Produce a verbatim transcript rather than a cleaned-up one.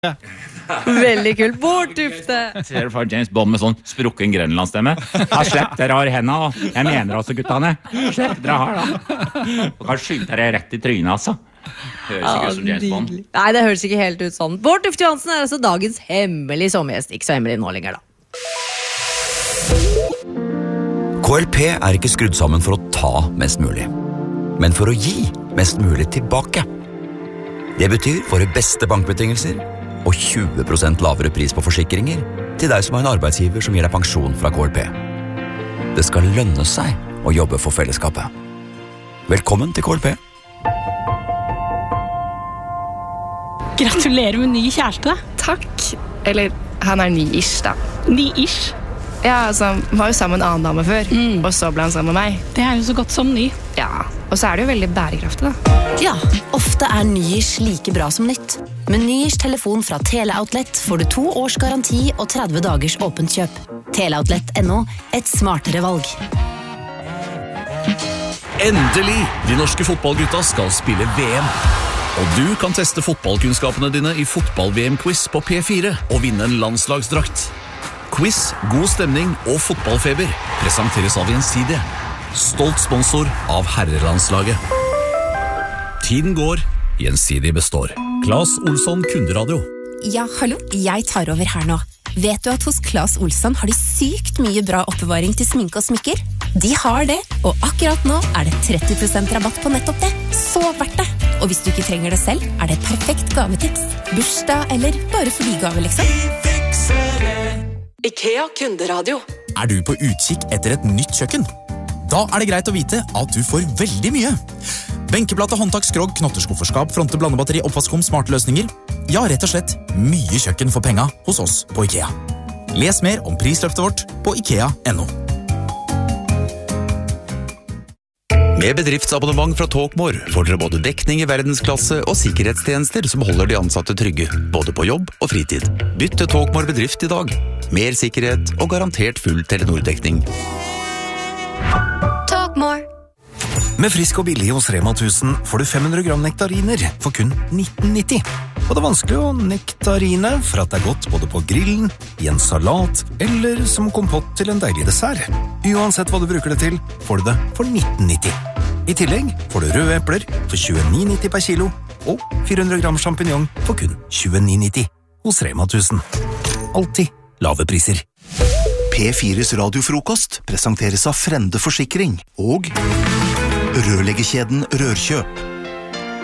Veldig kult. Bård Tufte. Ser du for James Bond med sånn sprukken Grønlandsstemme? Ha slepp, dere har hendene, da. Jeg mener også, guttene. Slepp, dere har da. Og kan skyte dere rett i trynet, altså. Høres ikke ut som James Bond. Nei, det høres ikke helt ut sånn. Bård Tufte Johansen er altså dagens hemmelige sommergjest. Ikke så hemmelig nå lenger, da. K L P er ikke skrudd sammen for å ta mest mulig, men for å gi mest mulig tilbake. Det betyr våre beste bankbetingelser og tjue prosent lavere pris på forsikringer til deg som har en arbeidsgiver som gir deg pensjon fra K L P. Det skal lønne seg å jobbe for fellesskapet. Velkommen til K L P. Gratulerer med ny kjæreste. Takk. Eller, han er ny-ish da. Ny-ish? Ja, altså, han var jo sammen med en annen dame før, mm. og så ble han sammen med meg. Det er jo så godt som ny. Ja, og så er det jo veldig bærekraftig da. Ja, ofte er ny-ish like bra som nytt. Med ny-ish telefon fra Teleoutlet får du to års garanti og tretti dagers åpent kjøp. Teleoutlet punktum no, et smartere valg. Endelig! De norske fotballgutta skal spille V M. Og du kan teste fotballkunnskapene dine i fotball-V M-quiz på P fire og vinne en landslagsdrakt. Quiz, god stemning og fotballfeber presenteres av Gjensidige. Stolt sponsor av herrelandslaget. Tiden går, Gjensidige består. Claes Olsson Kunderadio. Ja, hallo, jeg tar over her nå. Vet du at hos Claes Olsson har de sykt mye bra oppbevaring til sminke og smykker? De har det, og akkurat nå er det tretti prosent rabatt på nettopp det. Så verdt det! Og hvis du ikke trenger det selv, er det et perfekt gavetips. Bursdag eller bare fordi gave, liksom. IKEA Kunderadio. Er du på utkikk etter et nytt kjøkken? Da er det greit å vite at du får veldig mye. Benkeplate, håndtak, skrog, knotterskufferskap, fronte, blandebatteri, oppvaskom, smarte løsninger. Ja, rett og slett mye kjøkken for penga hos oss på IKEA. Les mer om prisløftet vårt på ikea punktum no. Med bedriftsabonnement fra Talkmore får dere både dekning i verdensklasse og sikkerhetstjenester som holder de ansatte trygge, både på jobb og fritid. Bytt til Talkmore bedrift i dag. Mer sikkerhet og garantert full Telenor-dekning. Talkmore. Med frisk og billig hos Rema tusen får du fem hundre gram nektariner for kun nitten nitti. Og det er vanskelig å nektarine, for at det er godt både på grillen, i en salat eller som kompott til en deilig dessert. Uansett hva du bruker det til, får du det for nitten nitti. I tillegg får du røde epler for tjueni nitti per kilo og fire hundre gram champignon for kun tjueni nitti hos Rema tusen. Alltid lave priser. P fires radiofrokost presenteres av Frende Forsikring og rørleggerkjeden Rørkjøp.